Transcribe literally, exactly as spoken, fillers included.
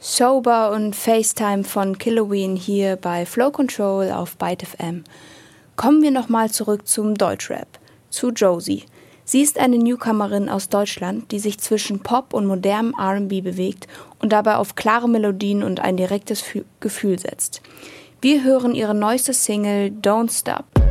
Sober und FaceTime von Killoween hier bei Flow Control auf Byte F M. Kommen wir nochmal zurück zum Deutschrap, zu Josie. Sie ist eine Newcomerin aus Deutschland, die sich zwischen Pop und modernem R and B bewegt und dabei auf klare Melodien und ein direktes Fü- Gefühl setzt. Wir hören ihre neueste Single Don't Stop.